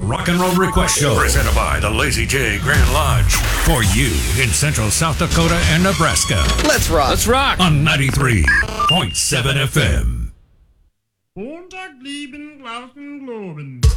Rock and Roll Request Show. Presented by the Lazy J Grand Lodge. For you in Central South Dakota and Nebraska. Let's rock. Let's rock. On 93.7 FM. Montag, lieben, Glauben, Globen.